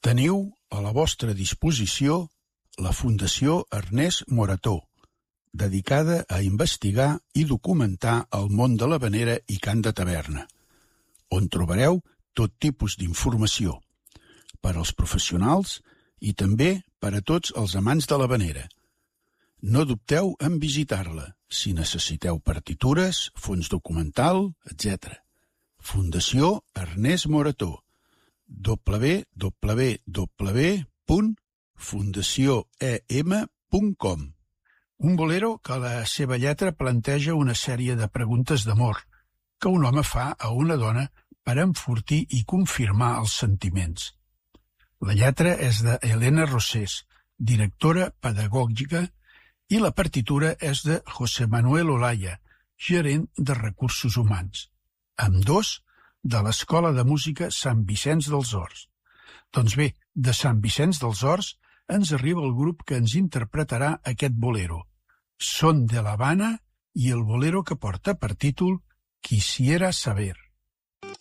Teniu a la vostra disposició la Fundació Ernest Morató, dedicada a investigar i documentar el món de l'havanera i cant de taverna, on trobareu tot tipus d'informació, per als professionals i també per a tots els amants de l'havanera. No dubteu en visitar-la si necessiteu partitures, fons documental, etc. Fundació Ernest Morató, www.fundacionem.com. Un bolero que a la seva lletra planteja una sèrie de preguntes d'amor que un home fa a una dona per enfortir i confirmar els sentiments. La lletra és de Helena Rosés, directora pedagògica, i la partitura és de José Manuel Olaya, gerent de recursos humans, ambdós de l'Escola de Música Sant Vicenç dels Horts. Doncs bé, de Sant Vicenç dels Horts ens arriba el grup que ens interpretarà aquest bolero, Son de La Habana, i el bolero que porta per títol Quisiera Saber.